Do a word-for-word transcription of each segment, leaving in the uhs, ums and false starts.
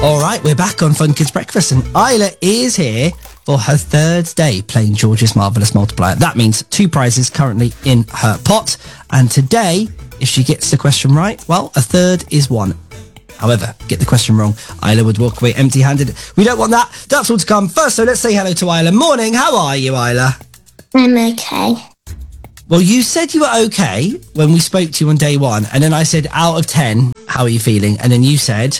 All right, we're back on Fun Kids Breakfast, and Isla is here for her third day playing George's Marvellous Multiplier. That means two prizes currently in her pot, and today, if she gets the question right, well, a third is won. However, get the question wrong, Isla would walk away empty-handed. We don't want that. That's all to come. First, so let's say hello to Isla. Morning, how are you, Isla? I'm okay. Well, you said you were okay when we spoke to you on day one, and then I said, out of ten, how are you feeling? And then you said...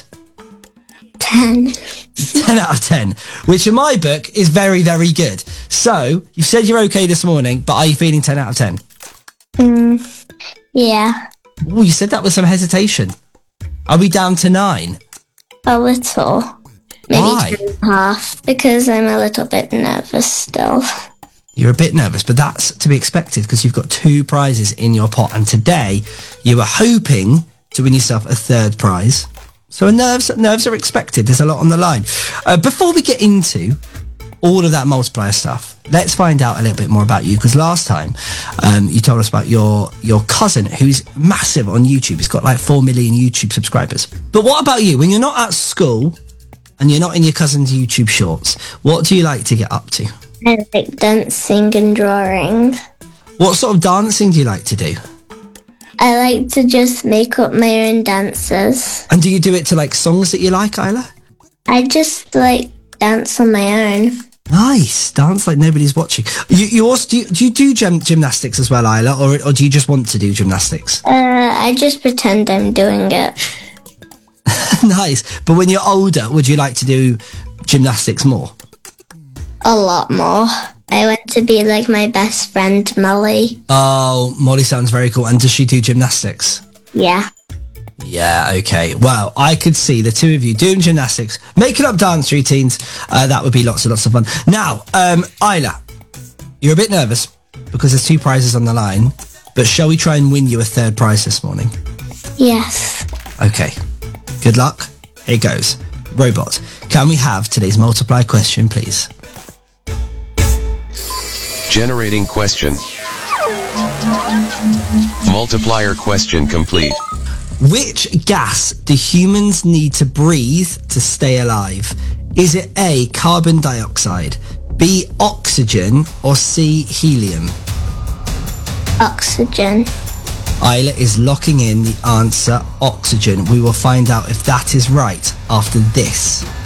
ten. ten out of ten, which in my book is very, very good. So, you said you're okay this morning, but are you feeling ten out of ten? Mm, yeah. Oh, you said that with some hesitation. Are we down to nine? A little. Maybe Why? ten and a half, because I'm a little bit nervous still. You're a bit nervous, but that's to be expected because you've got two prizes in your pot, and today you were hoping to win yourself a third prize. So nerves nerves are expected. There's a lot on the line. Uh, before we get into all of that multiplier stuff, let's find out a little bit more about you, because last time um, you told us about your your cousin who's massive on YouTube. He's got like four million YouTube subscribers. But what about you? When you're not at school and you're not in your cousin's YouTube shorts, what do you like to get up to? I like dancing and drawing. What sort of dancing do you like to do? I like to just make up my own dances. And do you do it to like songs that you like, Isla? I just like dance on my own. Nice. Dance like nobody's watching. You, you also do you, do, you do gym, gymnastics as well, Isla, or, or do you just want to do gymnastics? Uh, I just pretend I'm doing it. Nice. But when you're older, would you like to do gymnastics more? A lot more. I want to be like my best friend, Molly. Oh, Molly sounds very cool. And does she do gymnastics? Yeah. Yeah, okay. Well, I could see the two of you doing gymnastics, making up dance routines. Uh, that would be lots and lots of fun. Now, um, Isla, you're a bit nervous because there's two prizes on the line, but shall we try and win you a third prize this morning? Yes. Okay. Good luck. Here goes. Robot, can we have today's multiply question, please? Generating question. Multiplier question complete. Which gas do humans need to breathe to stay alive? Is it A, carbon dioxide, B, oxygen, or C, helium? Oxygen. Isla is locking in the answer, oxygen. We will find out if that is right after this.